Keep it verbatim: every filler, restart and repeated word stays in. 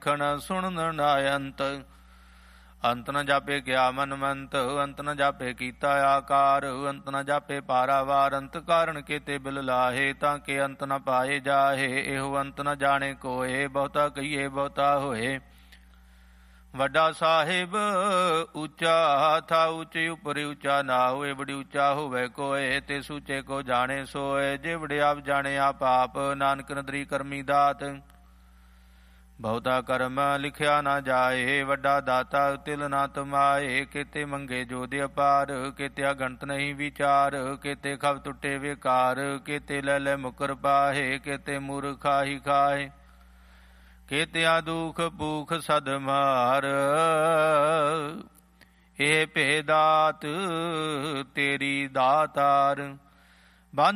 ਵੇਖਣ ਸੁਣਨ ਨਾ ਅੰਤ। ਅੰਤ ਨ ਜਾਪੇ ਕਿਆ ਮਨਮੰਤ, ਅੰਤ ਨ ਜਾਪੇ ਕੀਤਾ ਆਕਾਰ, ਅੰਤ ਨ ਜਾਪੇ ਪਾਰਾਵਾਰ। ਅੰਤ ਕਾਰਨ ਕੇਤੇ ਬਿਲ ਲਾਹੇ, ਤਾਂ ਕਿ ਅੰਤ ਨ ਪਾਏ ਜਾਹੇ। ਇਹੋ ਅੰਤ ਨ ਜਾਣੇ ਕੋਏ, ਬਹੁਤਾ ਕਹੀਏ ਬਹੁਤਾ ਹੋਏ। ਵੱਡਾ ਸਾਹਿਬ ਉੱਚਾ ਥਾ, ਉੱਚੇ ਉੱਪਰ ਉੱਚਾ ਨਾ ਹੋਏ। ਬੜੀ ਉੱਚਾ ਹੋਵੇ ਕੋਏ, ਤੇ ਸੂਚੇ ਕੋ ਜਾਣੇ ਸੋਏ। ਜੇ ਵੜੇ ਆਪ ਜਾਣੇ ਆਪ ਆਪ, ਨਾਨਕ ਨਦਰੀ ਕਰਮੀ ਦਾਤ। ਬਹੁਤਾ ਕਰਮ ਲਿਖਿਆ ਨਾ ਜਾਏ, ਵੱਡਾ ਦਾਤਾ ਤਿਲ ਨਾ ਤਮਾਏ। ਕੇਤੇ ਮੰਗੇ ਜੋਧ ਅਪਾਰ, ਕੇਤੇ ਅਗਣਤ ਨਹੀਂ ਵਿਚਾਰ। ਕੇਤੇ ਖਬ ਟੁੱਟੇ ਵਿਕਾਰ, ਕੇਤੇ ਲੈ ਲੈ ਮੁਕਰ ਪਾਹੇ। ਕੇਤੇ ਮੂਰਖਾ ਹੀ ਖਾਏ, ਕੇਤਿਆ ਦੁਖ ਭੂਖ ਸਦ ਮਾਰ। ਇਹ ਭੇਦਾਤ ਤੇਰੀ ਦਾਤਾਰ।